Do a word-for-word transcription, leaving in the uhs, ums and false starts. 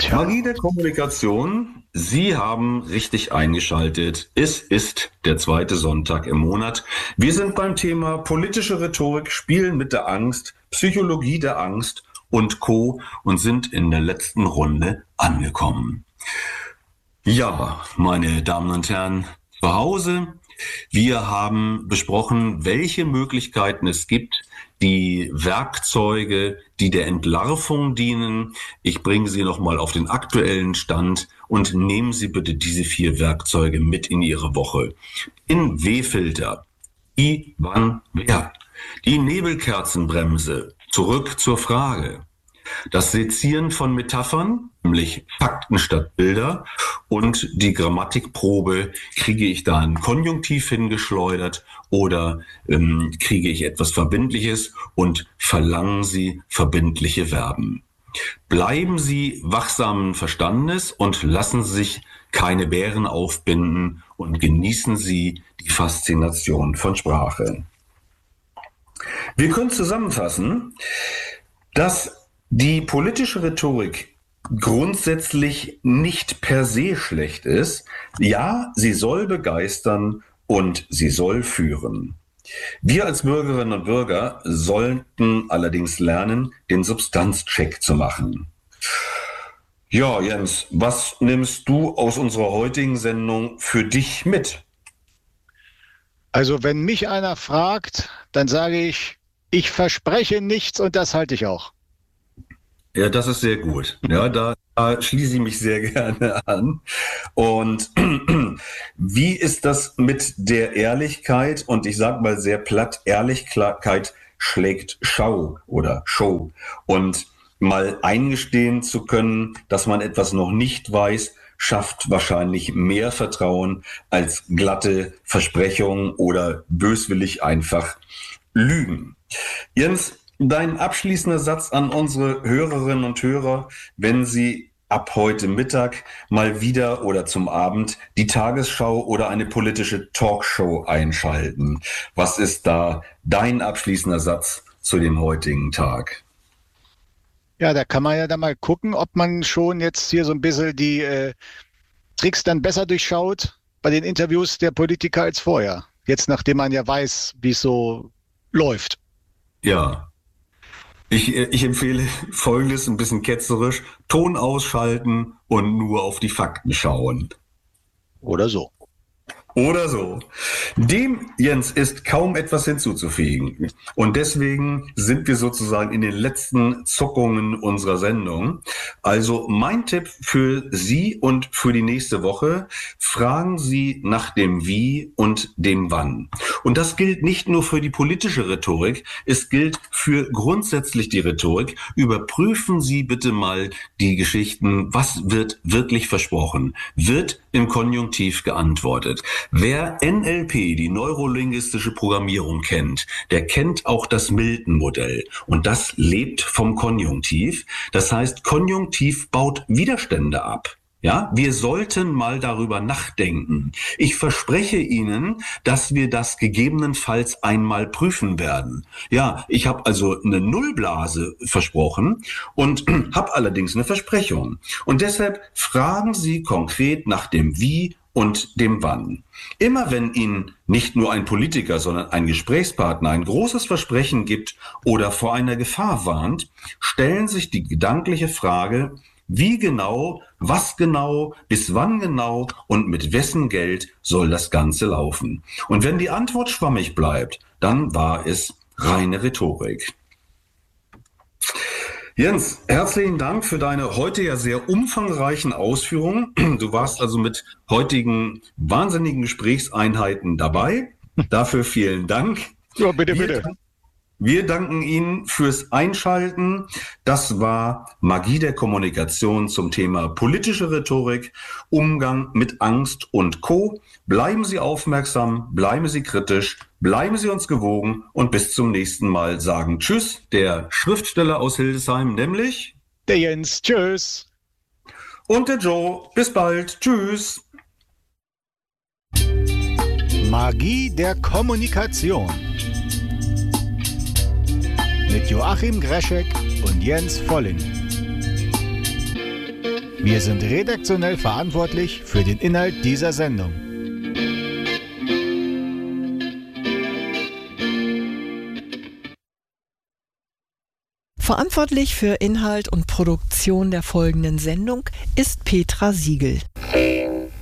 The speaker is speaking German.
Tja. Magie der Kommunikation. Sie haben richtig eingeschaltet. Es ist der zweite Sonntag im Monat. Wir sind beim Thema politische Rhetorik, Spielen mit der Angst, Psychologie der Angst und Co. und sind in der letzten Runde angekommen. Ja, meine Damen und Herren, zu Hause. Wir haben besprochen, welche Möglichkeiten es gibt, die Werkzeuge, die der Entlarvung dienen. Ich bringe Sie nochmal auf den aktuellen Stand und nehmen Sie bitte diese vier Werkzeuge mit in Ihre Woche. In W-Filter. I, wann, wer. Die Nebelkerzenbremse. Zurück zur Frage. Das Sezieren von Metaphern, nämlich Fakten statt Bilder, und die Grammatikprobe, kriege ich da ein Konjunktiv hingeschleudert oder ähm, kriege ich etwas Verbindliches und verlangen Sie verbindliche Verben. Bleiben Sie wachsamen Verstandes und lassen Sie sich keine Bären aufbinden und genießen Sie die Faszination von Sprache. Wir können zusammenfassen, dass die politische Rhetorik grundsätzlich nicht per se schlecht ist. Ja, sie soll begeistern und sie soll führen. Wir als Bürgerinnen und Bürger sollten allerdings lernen, den Substanzcheck zu machen. Ja, Jens, was nimmst du aus unserer heutigen Sendung für dich mit? Also wenn mich einer fragt, dann sage ich, ich verspreche nichts und das halte ich auch. Ja, das ist sehr gut. Ja, da, da schließe ich mich sehr gerne an. Und wie ist das mit der Ehrlichkeit? Und ich sage mal sehr platt, Ehrlichkeit schlägt Schau oder Show. Und mal eingestehen zu können, dass man etwas noch nicht weiß, schafft wahrscheinlich mehr Vertrauen als glatte Versprechungen oder böswillig einfach Lügen. Jens, dein abschließender Satz an unsere Hörerinnen und Hörer, wenn sie ab heute Mittag mal wieder oder zum Abend die Tagesschau oder eine politische Talkshow einschalten. Was ist da dein abschließender Satz zu dem heutigen Tag? Ja, da kann man ja dann mal gucken, ob man schon jetzt hier so ein bisschen die äh, Tricks dann besser durchschaut bei den Interviews der Politiker als vorher. Jetzt, nachdem man ja weiß, wie es so läuft. Ja. Ich, ich empfehle Folgendes, ein bisschen ketzerisch: Ton ausschalten und nur auf die Fakten schauen. Oder so. Oder so. Dem, Jens, ist kaum etwas hinzuzufügen. Und deswegen sind wir sozusagen in den letzten Zuckungen unserer Sendung. Also mein Tipp für Sie und für die nächste Woche: Fragen Sie nach dem Wie und dem Wann. Und das gilt nicht nur für die politische Rhetorik, es gilt für grundsätzlich die Rhetorik. Überprüfen Sie bitte mal die Geschichten. Was wird wirklich versprochen? Wird im Konjunktiv geantwortet? Wer N L P, die neurolinguistische Programmierung, kennt, der kennt auch das Milton-Modell. Und das lebt vom Konjunktiv. Das heißt, Konjunktiv baut Widerstände ab. Ja, wir sollten mal darüber nachdenken. Ich verspreche Ihnen, dass wir das gegebenenfalls einmal prüfen werden. Ja, ich habe also eine Nullblase versprochen und habe allerdings eine Versprechung. Und deshalb fragen Sie konkret nach dem Wie und dem Wann. Immer wenn Ihnen nicht nur ein Politiker, sondern ein Gesprächspartner ein großes Versprechen gibt oder vor einer Gefahr warnt, stellen sich die gedankliche Frage: Wie genau, was genau, bis wann genau und mit wessen Geld soll das Ganze laufen? Und wenn die Antwort schwammig bleibt, dann war es reine Rhetorik. Jens, herzlichen Dank für deine heute ja sehr umfangreichen Ausführungen. Du warst also mit heutigen wahnsinnigen Gesprächseinheiten dabei. Dafür vielen Dank. Ja, bitte, bitte. Wir danken Ihnen fürs Einschalten. Das war Magie der Kommunikation zum Thema politische Rhetorik, Umgang mit Angst und Co. Bleiben Sie aufmerksam, bleiben Sie kritisch, bleiben Sie uns gewogen und bis zum nächsten Mal sagen Tschüss, der Schriftsteller aus Hildesheim, nämlich der Jens. Tschüss. Und der Joe. Bis bald. Tschüss. Magie der Kommunikation mit Joachim Greschek und Jens Volling. Wir sind redaktionell verantwortlich für den Inhalt dieser Sendung. Verantwortlich für Inhalt und Produktion der folgenden Sendung ist Petra Siegel.